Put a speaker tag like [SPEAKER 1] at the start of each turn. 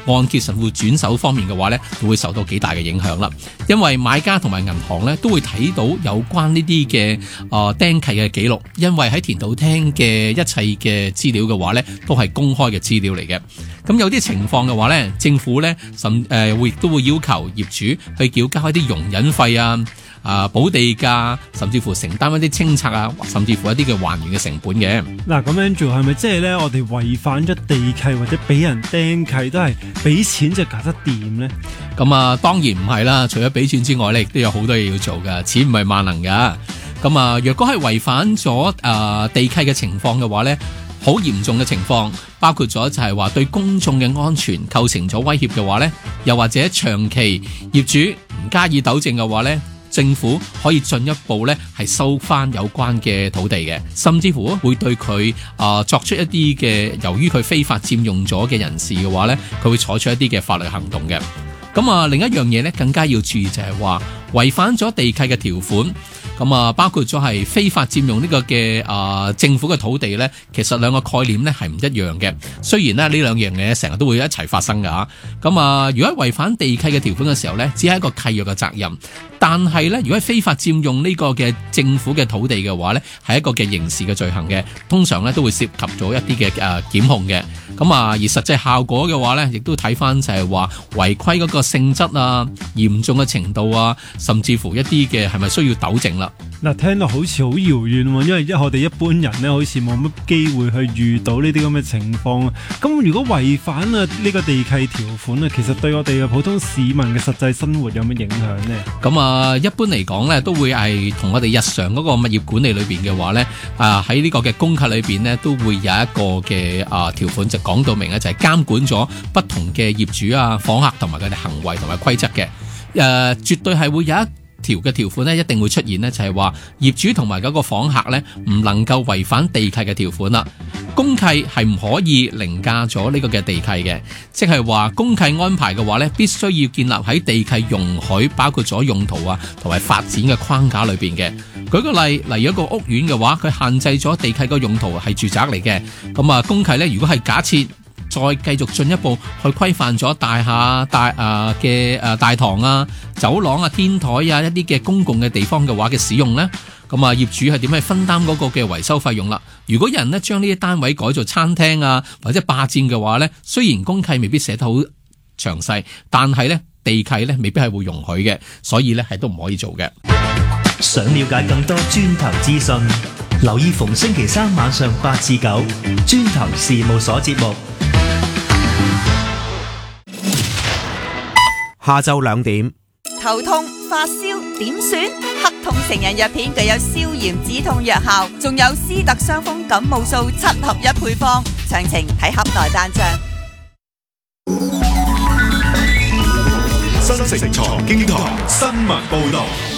[SPEAKER 1] 按揭神戶轉手方面嘅話呢，會受到幾大嘅影響啦。因為買家同埋銀行呢都會睇到有關呢啲嘅釘契嘅記錄，因為喺田土廳嘅一切嘅資料嘅話呢，都係公開嘅資料嚟嘅。咁有啲情況嘅話呢，政府呢都會要求業主去繳交一啲容忍費補地價，甚至乎承擔一啲清拆甚至乎一啲嘅還原嘅成本嘅。
[SPEAKER 2] 嗱，咁樣做係咪即係咧？我哋違反咗地契或者俾人釘契，都係俾錢就搞得掂呢？
[SPEAKER 1] 咁當然唔係啦。除咗俾錢之外咧，亦都有好多嘢要做噶。錢唔係萬能噶。咁若果係違反咗地契嘅情況嘅話咧，好嚴重嘅情況，包括咗就係話對公眾嘅安全構成咗威脅嘅話咧，又或者長期業主唔加以糾正嘅話咧，政府可以進一步咧係收翻有關嘅土地嘅，甚至乎會對佢作出一啲嘅，由於佢非法佔用咗嘅人士嘅話咧，佢會採取一啲嘅法律行動嘅。咁另一樣嘢咧，更加要注意就係話違反咗地契嘅條款。咁包括咗係非法佔用呢個嘅政府嘅土地咧，其實兩個概念咧係唔一樣嘅。雖然咧呢兩樣嘢成日都會一齊發生㗎。咁如果違反地契嘅條款嘅時候咧，只係一個契約嘅責任。但係咧，如果係非法佔用呢個嘅政府嘅土地嘅話咧，係一個嘅刑事嘅罪行嘅，通常咧都會涉及咗一啲嘅檢控嘅。而實際效果嘅話咧，亦都睇翻就係話違規嗰個性質嚴重嘅程度甚至乎一啲嘅係咪需要糾正啦。
[SPEAKER 2] 嗱，聽到好似好遙遠喎，因為我哋一般人咧，好似冇乜機會去遇到呢啲咁嘅情況。咁如果違反呢個地契條款其實對我哋嘅普通市民嘅實際生活有咩影響呢？
[SPEAKER 1] 一般嚟講咧，都會係同我哋日常嗰個物業管理裏邊嘅話咧，喺呢個嘅公契裏邊咧，都會有一個嘅條款就講到明咧，就係監管咗不同嘅業主訪客同埋佢哋行為同埋規則嘅。絕對係會有一條嘅條款咧，一定會出現呢，就係話業主同埋嗰個訪客咧，唔能夠違反地契嘅條款啦。公契係唔可以凌駕咗呢個嘅地契嘅，即係話公契安排嘅話咧，必須要建立喺地契容許，包括咗用途同埋發展嘅框架裏邊嘅。舉個例，例如一個屋苑嘅話，佢限制咗地契個用途係住宅嚟嘅，咁公契咧，如果係假設再繼續進一步去規範咗大廈嘅大堂走廊天台一啲嘅公共嘅地方嘅話嘅使用呢，咁業主係點去分擔嗰個嘅維修費用啦？如果有人呢將呢啲單位改做餐廳或者霸佔嘅話呢，雖然公契未必寫得好詳細，但係呢地契呢未必係會容許嘅，所以呢係都唔可以做嘅。
[SPEAKER 3] 想了解更多磚頭資訊，留意逢星期三晚上8至9磚頭事務所節目。
[SPEAKER 4] 下晝2點，
[SPEAKER 5] 頭痛、發燒點算？黑痛成人藥片具有消炎止痛藥效，仲有斯特傷風感冒素7合1配方，詳情睇盒內單張。
[SPEAKER 6] 新城財經台新聞報道。